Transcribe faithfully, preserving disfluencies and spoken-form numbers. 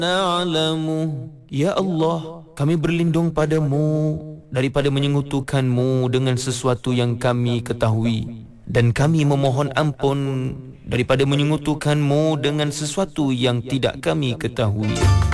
na'lamu. Ya Allah, kami berlindung padamu daripada menyekutukanmu dengan sesuatu yang kami ketahui, dan kami memohon ampun daripada menyekutukanmu dengan sesuatu yang tidak kami ketahui.